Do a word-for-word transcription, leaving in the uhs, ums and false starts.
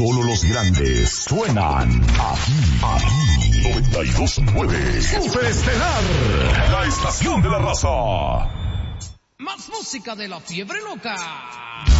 Solo los grandes suenan aquí, aquí. noventa y dos punto nueve Superestelar, la estación de la raza. Más música de la fiebre loca.